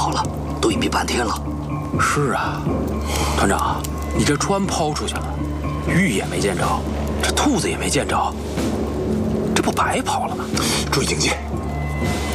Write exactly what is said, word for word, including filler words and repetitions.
好了，都隐蔽半天了。 是啊，团长，你这船抛出去了，鱼也没见着，这兔子也没见着，这不白跑了吗？ 注意警戒。